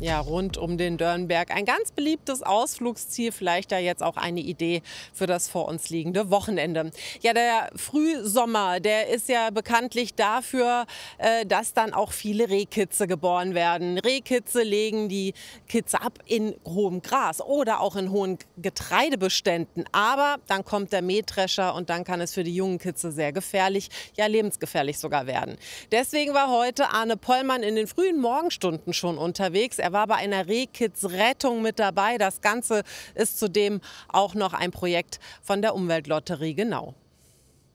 Ja, rund um den Dörnberg. Ein ganz beliebtes Ausflugsziel, vielleicht ja jetzt auch eine Idee für das vor uns liegende Wochenende. Ja, der Frühsommer, der ist ja bekanntlich dafür, dass dann auch viele Rehkitze geboren werden. Rehkitze legen die Kitze ab in hohem Gras oder auch in hohen Getreidebeständen. Aber dann kommt der Mähdrescher und dann kann es für die jungen Kitze sehr gefährlich, ja lebensgefährlich sogar werden. Deswegen war heute Arne Pollmann in den frühen Morgenstunden schon unterwegs. Er war bei einer Rehkitzrettung mit dabei. Das Ganze ist zudem auch noch ein Projekt von der Umweltlotterie Genau.